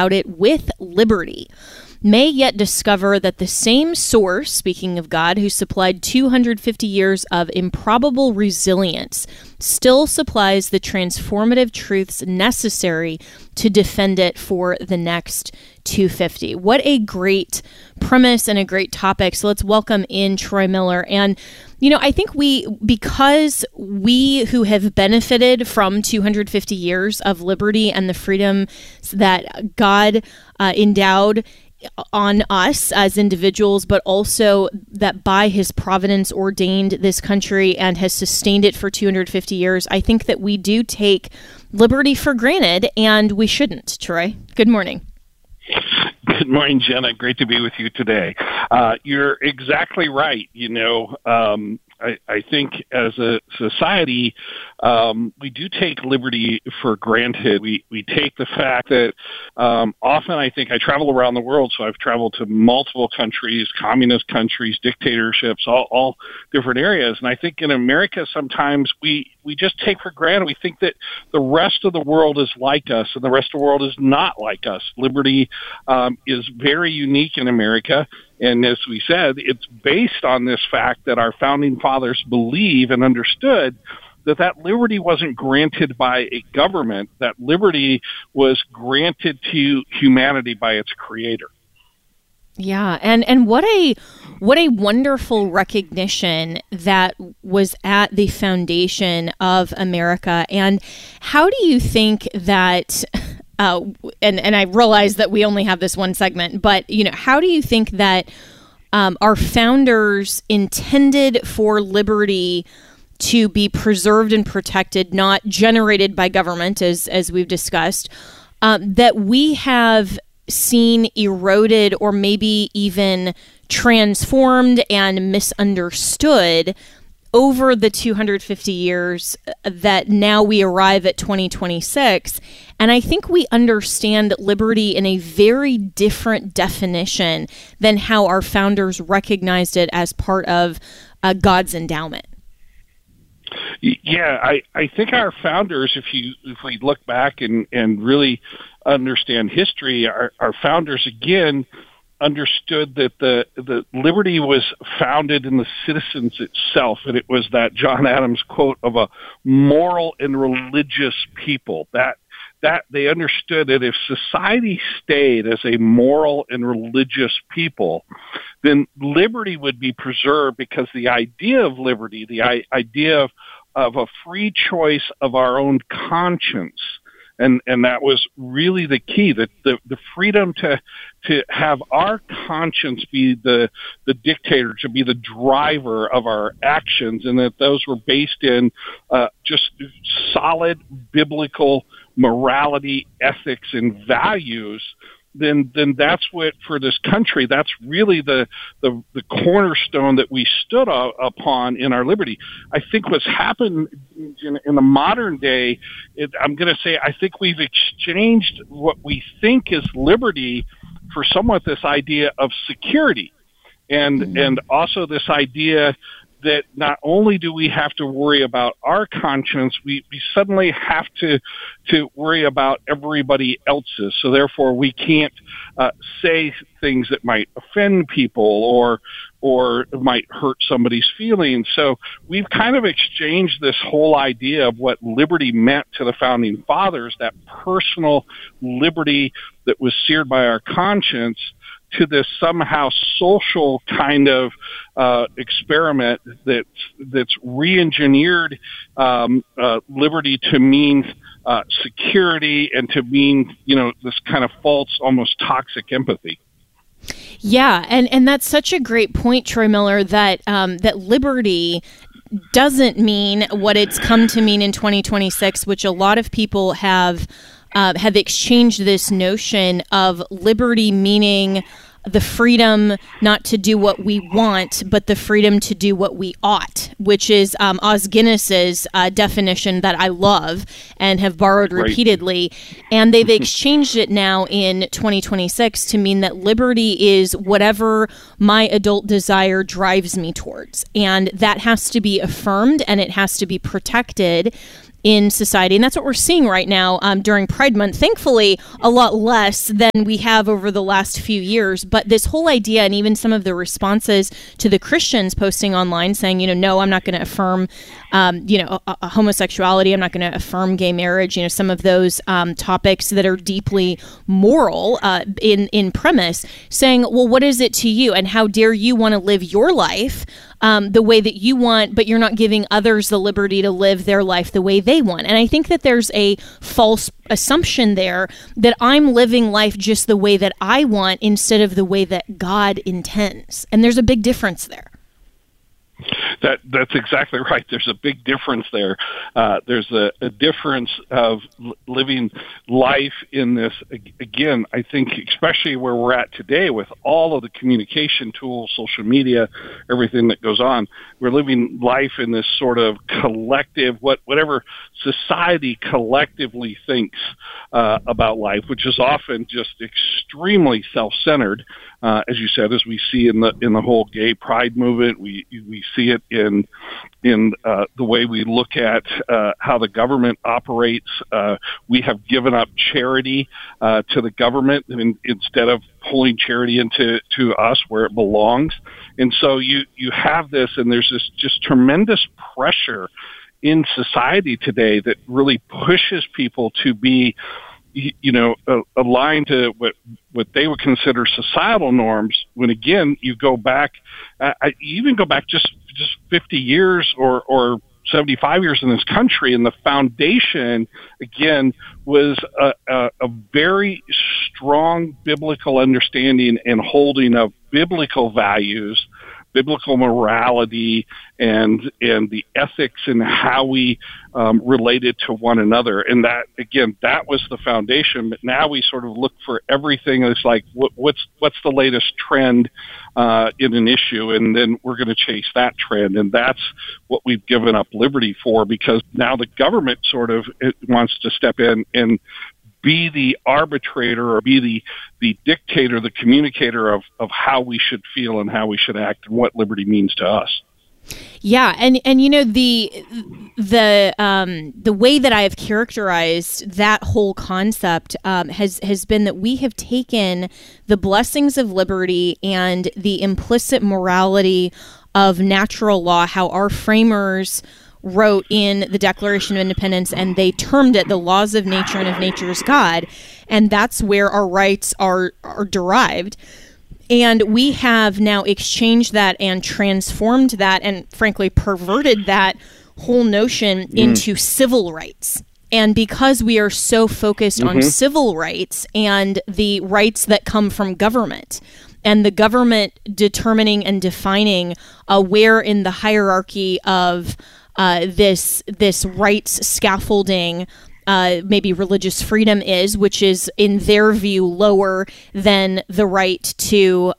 about it with liberty, may yet discover that the same source, speaking of God, who supplied 250 years of improbable resilience, still supplies the transformative truths necessary to defend it for the next 250. What a great premise and a great topic. So let's welcome in Troy Miller. And, I think because we who have benefited from 250 years of liberty and the freedom that God endowed on us as individuals, but also that by his providence ordained this country and has sustained it for 250 years, I think that we do take liberty for granted, and we shouldn't. Troy, good morning. Good morning, Jenna. Great to be with you today. You're exactly right. I think as a society, we do take liberty for granted. We take the fact that often I think I travel around the world, so I've traveled to multiple countries, communist countries, dictatorships, all different areas. And I think in America sometimes we just take for granted. We think that the rest of the world is like us and the rest of the world is not like us. Liberty is very unique in America. And as we said, it's based on this fact that our founding fathers believe and understood that liberty wasn't granted by a government, that liberty was granted to humanity by its creator. Yeah, and what a wonderful recognition that was at the foundation of America. And how do you think that and I realize that we only have this one segment, but how do you think that our founders intended for liberty to be preserved and protected, not generated by government, as we've discussed, that we have seen eroded or maybe even transformed and misunderstood over the 250 years that now we arrive at 2026. And I think we understand liberty in a very different definition than how our founders recognized it as part of God's endowment. Yeah, I think our founders, if we look back and really understand history, our founders, again, understood that the liberty was founded in the citizens itself, and it was that John Adams quote of a moral and religious people, that they understood that if society stayed as a moral and religious people, then liberty would be preserved, because the idea of liberty, the idea of a free choice of our own conscience, and that was really the key, that the freedom to have our conscience be the dictator, to be the driver of our actions, and that those were based in just solid biblical morality, ethics, and values. Then that's what, for this country, that's really the cornerstone that we stood upon in our liberty. I think what's happened in the modern day, I'm going to say, I think we've exchanged what we think is liberty for somewhat this idea of security, and also this idea that not only do we have to worry about our conscience, we suddenly have to worry about everybody else's. So therefore, we can't say things that might offend people or might hurt somebody's feelings. So we've kind of exchanged this whole idea of what liberty meant to the founding fathers, that personal liberty that was seared by our conscience, to this somehow social kind of experiment that's re-engineered liberty to mean security and to mean, this kind of false, almost toxic empathy. Yeah, and that's such a great point, Troy Miller, that that liberty doesn't mean what it's come to mean in 2026, which a lot of people have exchanged this notion of liberty meaning the freedom not to do what we want, but the freedom to do what we ought, which is Os Guinness's definition that I love and have borrowed repeatedly. And they've exchanged it now in 2026 to mean that liberty is whatever my adult desire drives me towards. And that has to be affirmed and it has to be protected. in society. And that's what we're seeing right now during Pride Month. Thankfully, a lot less than we have over the last few years. But this whole idea, and even some of the responses to the Christians posting online saying, no, I'm not going to affirm, a homosexuality. I'm not going to affirm gay marriage. Some of those topics that are deeply moral in premise, saying, well, what is it to you? And how dare you want to live your life the way that you want, but you're not giving others the liberty to live their life the way they want. And I think that there's a false assumption there that I'm living life just the way that I want instead of the way that God intends. And there's a big difference there. That's exactly right. There's a big difference there. There's a difference of living life in this. Again, I think especially where we're at today with all of the communication tools, social media, everything that goes on, we're living life in this sort of collective, whatever society collectively thinks about life, which is often just extremely self-centered. As you said, as we see in the whole gay pride movement, we see it in the way we look at how the government operates. We have given up charity to the government instead of pulling charity into us where it belongs. And so you have this, and there's this just tremendous pressure in society today that really pushes people to be aligned to what they would consider societal norms. When again, you go back, even go back just 50 years or 75 years in this country, and the foundation again was a very strong biblical understanding and holding of biblical values, biblical morality, and the ethics and how we related to one another. And that, again, that was the foundation. But now we sort of look for everything that's like, what's the latest trend in an issue, and then we're going to chase that trend. And that's what we've given up liberty for, because now the government sort of wants to step in and be the arbitrator or be the dictator, the communicator of how we should feel and how we should act and what liberty means to us. Yeah, and the way that I have characterized that whole concept has been that we have taken the blessings of liberty and the implicit morality of natural law, how our framers wrote in the Declaration of Independence, and they termed it the laws of nature and of nature's God, and that's where our rights are derived. And we have now exchanged that and transformed that and frankly perverted that whole notion into civil rights. And because we are so focused on civil rights and the rights that come from government, and the government determining and defining where in the hierarchy of this rights scaffolding maybe religious freedom is, which is in their view lower than the right to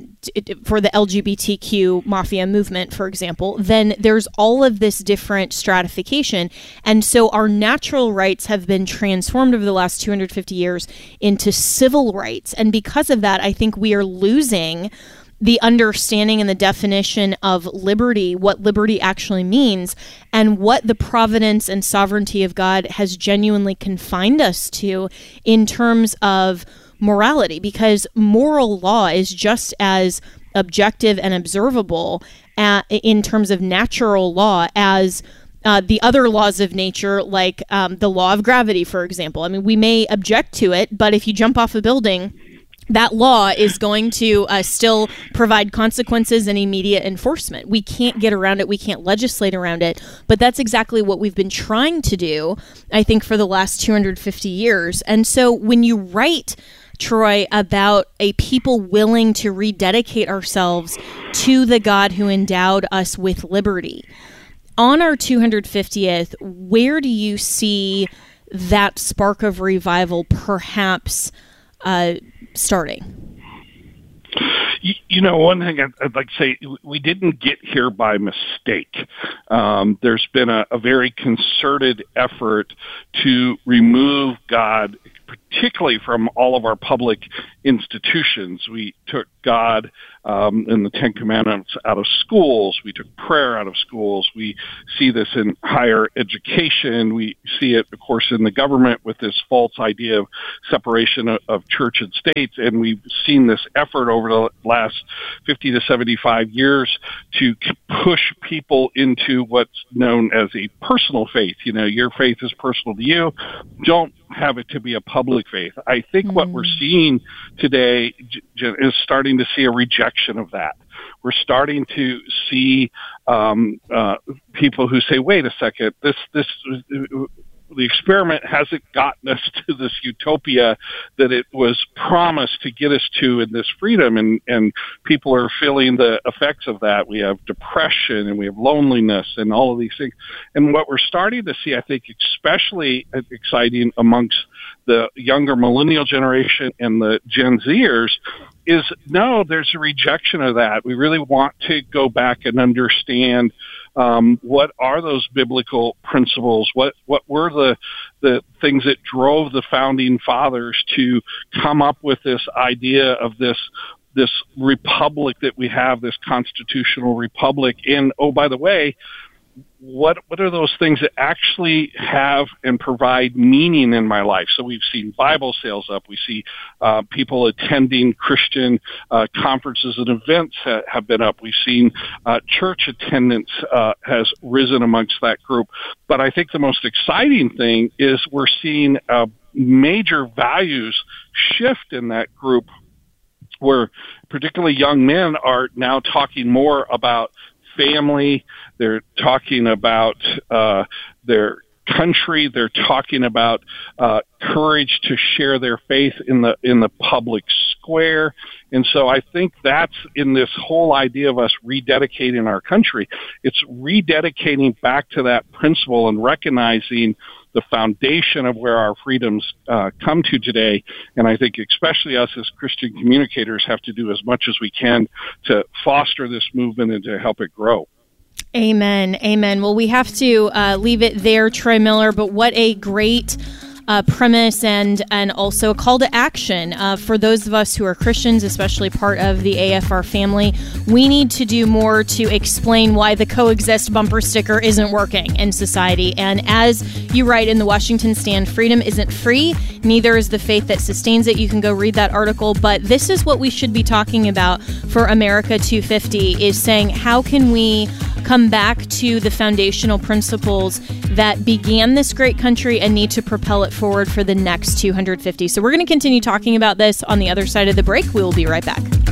for the LGBTQ mafia movement, for example, then there's all of this different stratification. And so our natural rights have been transformed over the last 250 years into civil rights. And because of that, I think we are losing the understanding and the definition of liberty, what liberty actually means, and what the providence and sovereignty of God has genuinely confined us to in terms of morality, because moral law is just as objective and observable in terms of natural law as the other laws of nature, like the law of gravity, for example. I mean, we may object to it, but if you jump off a building, that law is going to still provide consequences and immediate enforcement. We can't get around it. We can't legislate around it. But that's exactly what we've been trying to do, I think, for the last 250 years. And so when you write, Troy, about a people willing to rededicate ourselves to the God who endowed us with liberty, on our 250th, where do you see that spark of revival perhaps starting? One thing I'd like to say, we didn't get here by mistake. There's been a very concerted effort to remove God, particularly from all of our public institutions. We took God in the Ten Commandments out of schools. We took prayer out of schools. We see this in higher education. We see it, of course, in the government with this false idea of separation of church and state. And we've seen this effort over the last 50 to 75 years to push people into what's known as a personal faith. You know, your faith is personal to you. Don't have it to be a public faith. I think what we're seeing today is starting to see a rejection of that. We're starting to see people who say, "Wait a second, the experiment hasn't gotten us to this utopia that it was promised to get us to in this freedom," and people are feeling the effects of that. We have depression and we have loneliness and all of these things. And what we're starting to see, I think, especially exciting amongst the younger millennial generation and the Gen Zers, is no, there's a rejection of that. We really want to go back and understand what are those biblical principles? What were the things that drove the founding fathers to come up with this idea of this republic that we have, this constitutional republic? And oh, by the way, what are those things that actually have and provide meaning in my life? So we've seen Bible sales up. We see people attending Christian conferences and events have been up. We've seen church attendance has risen amongst that group. But I think the most exciting thing is we're seeing a major values shift in that group, where particularly young men are now talking more about family. They're talking about their country. They're talking about courage to share their faith in the public square. And so I think that's in this whole idea of us rededicating our country. It's rededicating back to that principle and recognizing the foundation of where our freedoms come to today. And I think especially us as Christian communicators have to do as much as we can to foster this movement and to help it grow. Amen. Amen. Well, we have to leave it there, Troy Miller, but what a great premise and also a call to action for those of us who are Christians, especially part of the AFR family. We need to do more to explain why the coexist bumper sticker isn't working in society. And as you write in the Washington Stand, freedom isn't free, neither is the faith that sustains it. You can go read that article, but this is what we should be talking about for America 250, is saying, how can we come back to the foundational principles that began this great country and need to propel it forward for the next 250. So we're going to continue talking about this on the other side of the break. We will be right back.